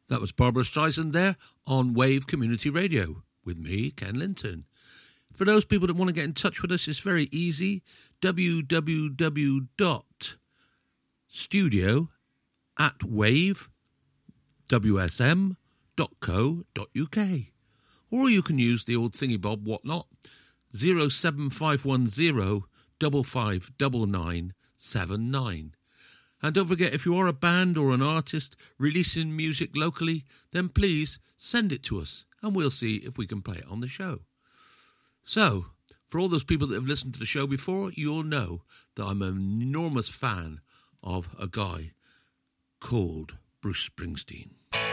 That was Barbara Streisand there on Wave Community Radio with me, Ken Linton. For those people that want to get in touch with us, it's very easy. www.studio@wavewsm.co.uk. Or you can use the old thingy bob whatnot, 07510 559979. And don't forget, if you are a band or an artist releasing music locally, then please send it to us and we'll see if we can play it on the show. So, for all those people that have listened to the show before, you'll know that I'm an enormous fan of a guy called Bruce Springsteen.